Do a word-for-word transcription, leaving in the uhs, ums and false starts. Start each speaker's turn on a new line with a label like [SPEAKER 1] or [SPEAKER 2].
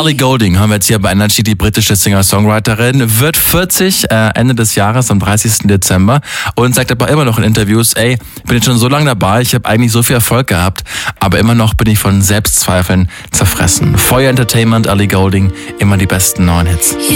[SPEAKER 1] Ellie Goulding haben wir jetzt hier bei Energy, die britische Singer-Songwriterin, wird vierzig äh, Ende des Jahres, am dreißigsten Dezember, und sagt aber immer noch in Interviews, ey, ich bin jetzt schon so lange dabei, ich habe eigentlich so viel Erfolg gehabt, aber immer noch bin ich von Selbstzweifeln zerfressen. Feuer Entertainment, Ellie Goulding, immer die besten neuen Hits.